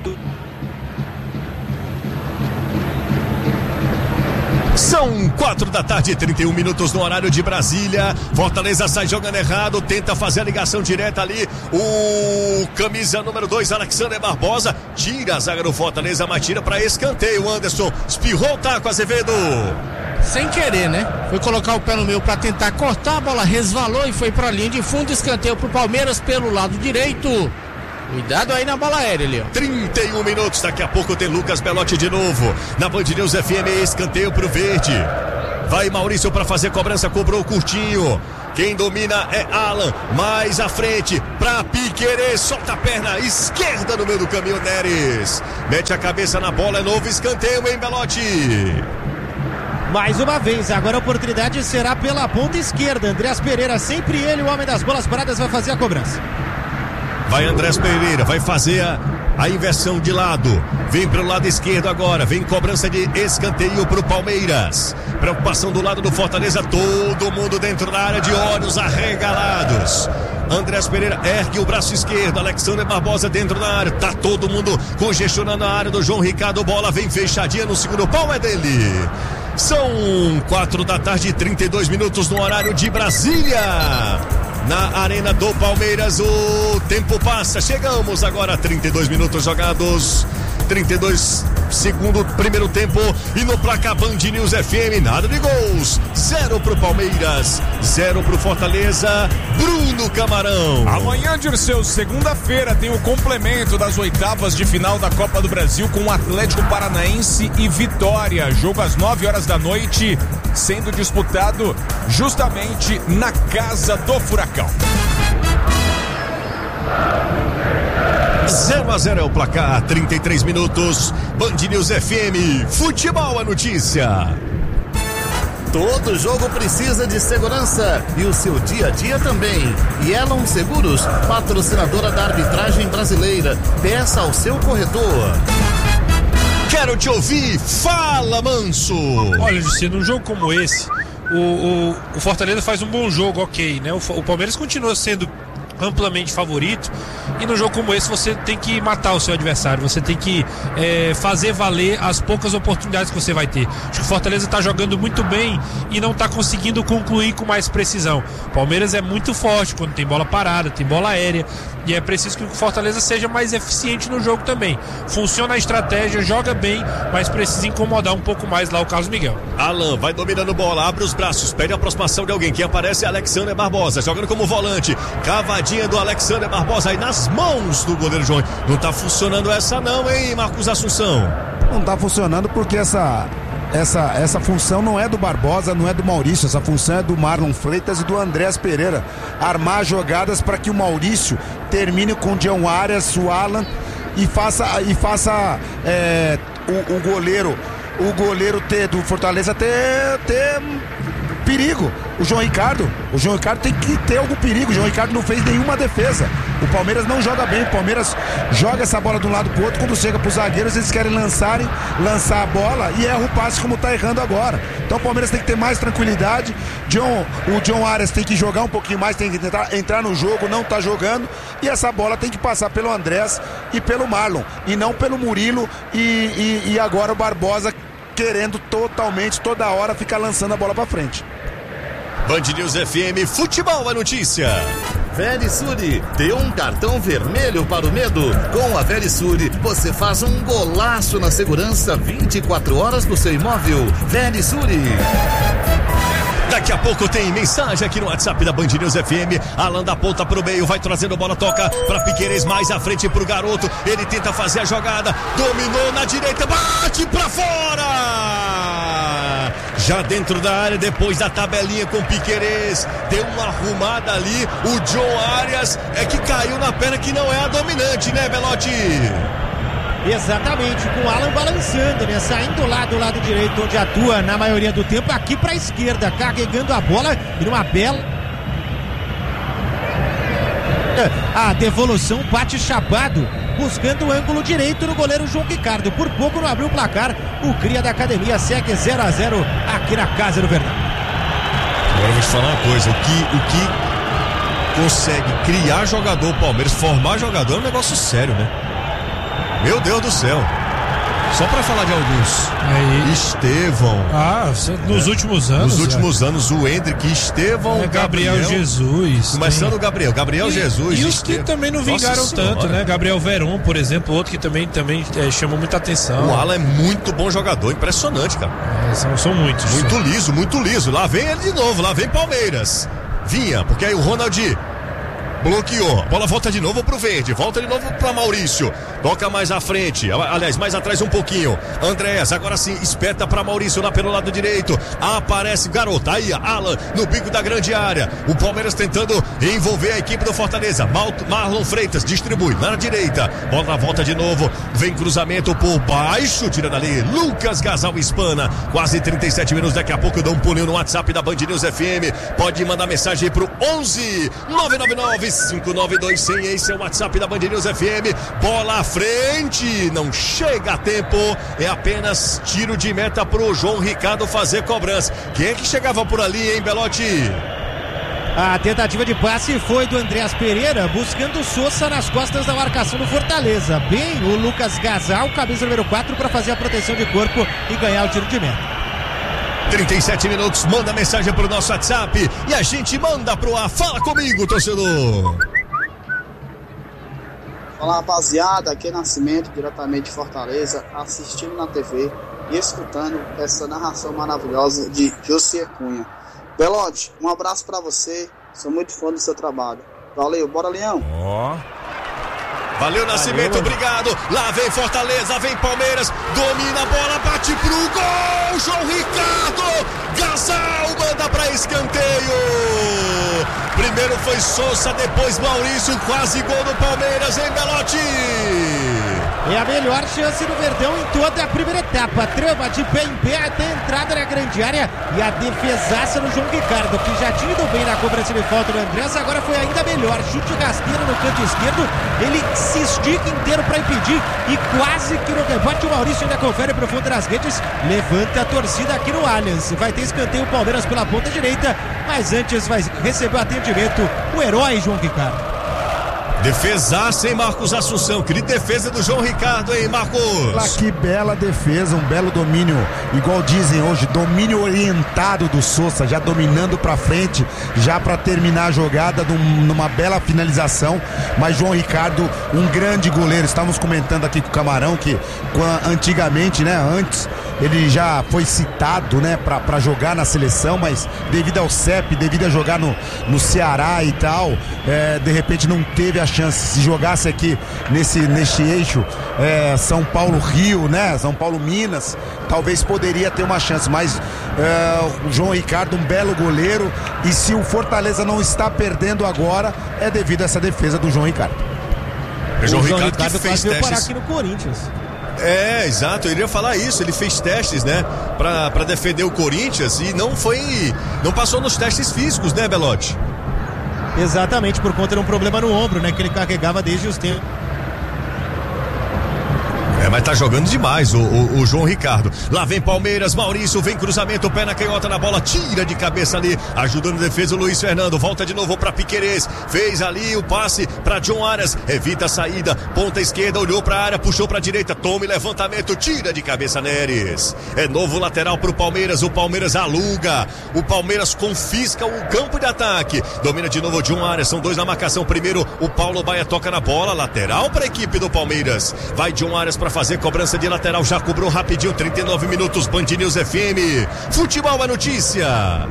São quatro da tarde, trinta e um minutos no horário de Brasília. Fortaleza sai jogando errado, tenta fazer a ligação direta ali. O camisa número dois, Alexander Barbosa, tira a zaga do Fortaleza, mas tira para escanteio. Anderson espirrou o taco, Azevedo.
Sem querer, né? Foi colocar o pé no meio pra tentar cortar, a bola resvalou e foi pra linha de fundo, escanteio pro Palmeiras pelo lado direito. Cuidado aí na bola aérea, ali, ó.
trinta e um minutos, daqui a pouco tem Lucas Belotti de novo. Na Band News F M, escanteio pro Verde. Vai Maurício pra fazer cobrança, cobrou curtinho. Quem domina é Alan, mais à frente pra Piquerez, solta a perna esquerda no meio do caminho, Neres. Mete a cabeça na bola, é novo escanteio, hein, Belotti?
Mais uma vez, agora a oportunidade será pela ponta esquerda. Andrés Pereira, sempre ele, o homem das bolas paradas, vai fazer a cobrança.
Vai Andrés Pereira, vai fazer a, a inversão de lado. Vem pelo lado esquerdo agora. Vem cobrança de escanteio pro Palmeiras. Preocupação do lado do Fortaleza. Todo mundo dentro da área, de olhos arregalados. Andrés Pereira ergue o braço esquerdo. Alexander Barbosa dentro da área. Tá todo mundo congestionando a área do João Ricardo. Bola vem fechadinha no segundo pau, é dele. São quatro da tarde, trinta e dois minutos no horário de Brasília. Na arena do Palmeiras, o tempo passa. Chegamos agora a trinta e dois minutos jogados. trinta e dois segundo primeiro tempo. E no placar Band News F M, nada de gols. Zero pro Palmeiras, zero pro Fortaleza. Bruno Camarão.
Amanhã, Dirceu, segunda-feira, tem o complemento das oitavas de final da Copa do Brasil com o Atlético Paranaense e Vitória. Jogo às nove horas da noite, sendo disputado justamente na Casa do Furacão.
zero a zero é o placar, trinta e três minutos. Band News F M, futebol a notícia.
Todo jogo precisa de segurança e o seu dia a dia também. Yellow Seguros, patrocinadora da arbitragem brasileira. Peça ao seu corretor.
Quero te ouvir, fala Manso.
Olha, Juscelino, num jogo como esse, o, o, o Fortaleza faz um bom jogo, ok, né? O, o Palmeiras continua sendo amplamente favorito, e num jogo como esse você tem que matar o seu adversário, você tem que é, fazer valer as poucas oportunidades que você vai ter. Acho que o Fortaleza está jogando muito bem e não está conseguindo concluir com mais precisão. O Palmeiras é muito forte quando tem bola parada, tem bola aérea, e é preciso que o Fortaleza seja mais eficiente no jogo também. Funciona a estratégia, joga bem, mas precisa incomodar um pouco mais lá o Carlos Miguel.
Alan vai dominando bola, abre os braços, pede a aproximação de alguém. Quem aparece é Alexander Barbosa, jogando como volante. Cavadinha do Alexander Barbosa aí nas mãos do goleiro João. Não tá funcionando essa não, hein, Marcos Assunção?
Não tá funcionando porque essa, essa, essa função não é do Barbosa, não é do Maurício. Essa função é do Marlon Freitas e do Andrés Pereira. Armar jogadas para que o Maurício termine com o John Arias, o Alan, e faça, e faça é, o, o goleiro o goleiro ter, do Fortaleza ter, ter perigo. O João Ricardo, o João Ricardo tem que ter algum perigo. O João Ricardo não fez nenhuma defesa. O Palmeiras não joga bem. O Palmeiras joga essa bola de um lado pro outro. Quando chega pros zagueiros, eles querem lançarem, lançar a bola e erra o passe como tá errando agora. Então o Palmeiras tem que ter mais tranquilidade. John, o John Arias tem que jogar um pouquinho mais, tem que tentar entrar no jogo, não tá jogando. E essa bola tem que passar pelo Andrés e pelo Marlon. E não pelo Murilo e, e, e agora o Barbosa querendo totalmente, toda hora, ficar lançando a bola pra frente.
Band News F M, futebol, a notícia.
Verisuri, dê um cartão vermelho para o medo. Com a Verisuri, você faz um golaço na segurança vinte e quatro horas do seu imóvel. Verisuri.
Daqui a pouco tem mensagem aqui no WhatsApp da Band News F M. Alan da ponta pro meio, vai trazendo bola, toca pra Piquerez, mais à frente pro garoto. Ele tenta fazer a jogada, dominou na direita, bate pra fora! Já dentro da área, depois da tabelinha com Piquerez, deu uma arrumada ali. O John Arias é que caiu na perna que não é a dominante, né, Belotti?
Exatamente, com o Alan balançando, né? Saindo lá do lado direito, onde atua na maioria do tempo, aqui pra esquerda, carregando a bola e numa bela... A devolução, bate chapado, buscando o ângulo direito no goleiro João Ricardo. Por pouco não abriu o placar, o cria da academia segue zero a zero aqui na casa do Verdão.
Agora eu vou te falar uma coisa, o que, o que consegue criar jogador, o Palmeiras, formar jogador é um negócio sério, né? Meu Deus do céu. Só pra falar de alguns.
Aí.
Estevão.
Ah, nos é. últimos anos.
Nos últimos é. anos, o Hendrick, Estevão,
é, Gabriel, Gabriel Jesus.
Começando o Gabriel, Gabriel
e,
Jesus.
E os Estevão. Que também não vingaram Nossa tanto, senhora. né? Gabriel Veron, por exemplo, outro que também, também é, chamou muita atenção.
O Alan é muito bom jogador, impressionante, cara.
É, são, são muitos.
Muito
são.
liso, muito liso. Lá vem ele de novo, lá vem Palmeiras. Vinha, porque aí o Ronald bloqueou, bola volta de novo pro Verde, volta de novo pra Maurício, toca mais à frente, aliás, mais atrás um pouquinho, Andréas, agora sim, esperta pra Maurício lá pelo lado direito, aparece garota, aí Alan, no bico da grande área, o Palmeiras tentando envolver a equipe do Fortaleza, Mal, Marlon Freitas distribui na direita, bola volta de novo, vem cruzamento por baixo, tira dali, Lucas Gasal espana, quase trinta e sete minutos, daqui a pouco eu dou um pulinho no WhatsApp da Band News F M, pode mandar mensagem aí pro onze nove nove nove cinco nove dois zero zero, esse é o WhatsApp da Band News F M, bola à frente, não chega a tempo, é apenas tiro de meta pro João Ricardo fazer cobrança. Quem é que chegava por ali, hein, Belotti?
A tentativa de passe foi do Andreas Pereira, buscando o Sousa nas costas da marcação do Fortaleza. Bem, o Lucas Gasal, camisa número quatro, para fazer a proteção de corpo e ganhar o tiro de meta.
trinta e sete minutos, manda mensagem pro nosso WhatsApp e a gente manda pro ar. Fala comigo, torcedor.
Fala, rapaziada, aqui é Nascimento, diretamente de Fortaleza, assistindo na T V e escutando essa narração maravilhosa de José Cunha. Belotti, um abraço pra você, sou muito fã do seu trabalho. Valeu, bora Leão.
Ó. Oh. Valeu, Nascimento, Valeu. Obrigado. Lá vem Fortaleza, vem Palmeiras, domina a bola, bate pro gol. João Ricardo, Gasal manda pra escanteio. Primeiro foi Sousa, depois Maurício, quase gol do Palmeiras, hein, Belotti?
É a melhor chance do Verdão em toda a primeira etapa. Trama de pé em pé até a entrada na grande área e a defesaça no João Ricardo, que já tinha ido bem na cobrança de falta do Andrés, agora foi ainda melhor. Chute rasteiro no canto esquerdo, ele se estica inteiro para impedir e quase que no rebote o Maurício ainda confere pro fundo das redes, levanta a torcida aqui no Allianz. Vai ter escanteio o Palmeiras pela ponta direita, mas antes vai receber o atendimento o herói João Ricardo.
Defesaça, hein, Marcos Assunção? Que defesa do João Ricardo, hein, Marcos?
Lá, que bela defesa, um belo domínio, igual dizem hoje, domínio orientado do Sousa, já dominando pra frente, já pra terminar a jogada num, numa bela finalização. Mas João Ricardo, um grande goleiro. Estávamos comentando aqui com o Camarão que antigamente, né, antes ele já foi citado, né, pra, pra jogar na seleção, mas devido ao C E P, devido a jogar no, no Ceará e tal, é, de repente não teve a chance. Se jogasse aqui nesse, nesse eixo, é, São Paulo-Rio, né, São Paulo-Minas, talvez poderia ter uma chance, mas é, o João Ricardo, um belo goleiro, e se o Fortaleza não está perdendo agora, é devido a essa defesa do João Ricardo.
O João, João Ricardo, Ricardo que fez testes. Parar aqui no Corinthians.
É, exato, eu iria falar isso, ele fez testes, né, pra, pra defender o Corinthians e não foi, não passou nos testes físicos, né, Belotti?
Exatamente, por conta de um problema no ombro, né, que ele carregava desde os tempos.
É, mas tá jogando demais o, o, o João Ricardo. Lá vem Palmeiras, Maurício, vem cruzamento, pé na canhota na bola, tira de cabeça ali, ajudando a defesa o Luiz Fernando, volta de novo pra Piquerez, fez ali o passe pra John Arias, evita a saída, ponta esquerda, olhou pra área, puxou pra direita, tome levantamento, tira de cabeça Neres. É novo lateral pro Palmeiras, o Palmeiras aluga, o Palmeiras confisca o campo de ataque, domina de novo o John Arias, são dois na marcação, primeiro o Paulo Baia toca na bola, lateral pra equipe do Palmeiras, vai John Arias pra fazer cobrança de lateral, já cobrou rapidinho, trinta e nove minutos, Band News F M, futebol é notícia.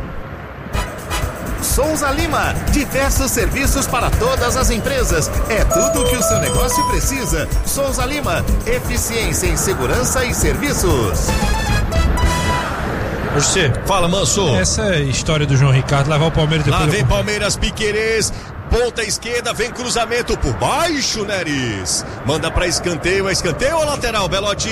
Souza Lima, diversos serviços para todas as empresas, é tudo o que o seu negócio precisa. Souza Lima, eficiência em segurança e serviços.
Você
fala, Manso.
Essa é a história do João Ricardo, levar o Palmeiras depois.
Lá vem
eu...
Palmeiras, Piquerez, ponta esquerda, vem cruzamento por baixo, Neres. Manda pra escanteio, é escanteio ou lateral, Belotti?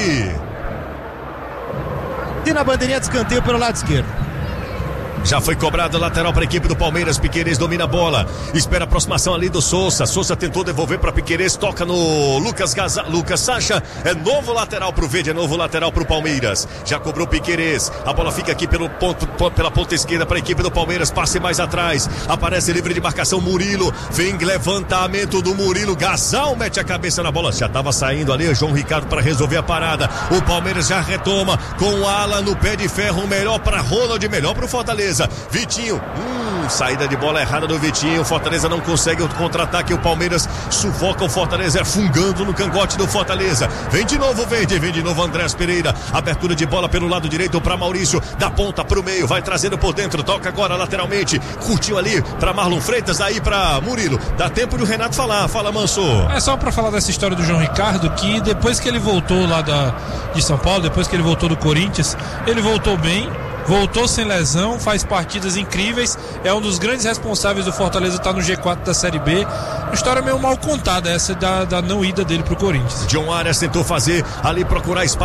E na bandeirinha de escanteio pelo lado esquerdo.
Já foi cobrado lateral para a equipe do Palmeiras. Piquerez domina a bola, espera a aproximação ali do Souza. Souza tentou devolver para Piquerez, toca no Lucas Gaza, Lucas Sacha. É novo lateral para o Verde, é novo lateral para o Palmeiras. Já cobrou Piquerez, a bola fica aqui pelo ponto, pela ponta esquerda para a equipe do Palmeiras. Passe mais atrás, aparece livre de marcação Murilo. Vem levantamento do Murilo. Gasal mete a cabeça na bola, já estava saindo ali o João Ricardo para resolver a parada. O Palmeiras já retoma com o Alan no pé de ferro. Melhor para Ronald, melhor para o Fortaleza. Vitinho, hum, saída de bola errada do Vitinho, Fortaleza não consegue o contra-ataque, o Palmeiras sufoca o Fortaleza, fungando no cangote do Fortaleza, vem de novo o Verde, vem de novo Andrés Pereira, abertura de bola pelo lado direito para Maurício, da ponta pro meio, vai trazendo por dentro, toca agora lateralmente, curtiu ali para Marlon Freitas, aí para Murilo, dá tempo de o Renato falar, fala Manso.
É só para falar dessa história do João Ricardo, que depois que ele voltou lá da, de São Paulo, depois que ele voltou do Corinthians, ele voltou bem, voltou sem lesão, faz partidas incríveis, é um dos grandes responsáveis do Fortaleza estar no G quatro da Série B. Uma história meio mal contada essa da, da não ida dele pro Corinthians.
John Arias tentou fazer ali, procurar espaço